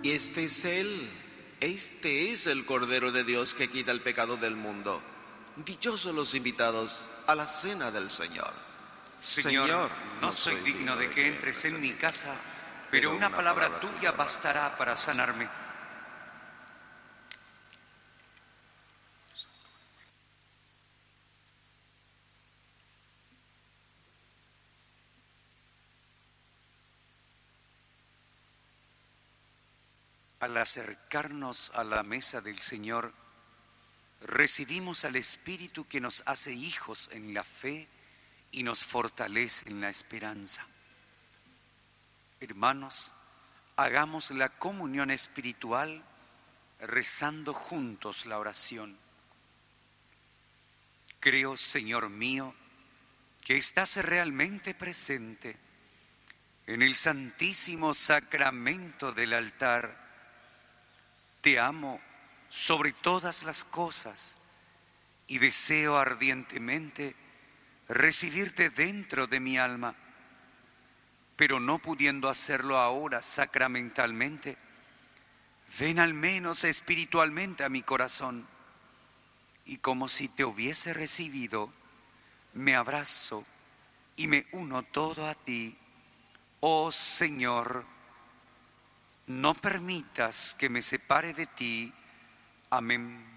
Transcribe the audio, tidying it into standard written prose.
Y este es el Cordero de Dios que quita el pecado del mundo. Dichosos los invitados a la cena del Señor. Señor, no soy digno de que entres en mi casa, pero una palabra tuya bastará para sanarme. Al acercarnos a la mesa del Señor, recibimos al Espíritu que nos hace hijos en la fe y nos fortalece en la esperanza. Hermanos, hagamos la comunión espiritual rezando juntos la oración. Creo, Señor mío, que estás realmente presente en el santísimo sacramento del altar. Te amo sobre todas las cosas y deseo ardientemente recibirte dentro de mi alma, pero no pudiendo hacerlo ahora sacramentalmente, ven al menos espiritualmente a mi corazón y como si te hubiese recibido, me abrazo y me uno todo a ti. Oh Señor, no permitas que me separe de ti. Amén.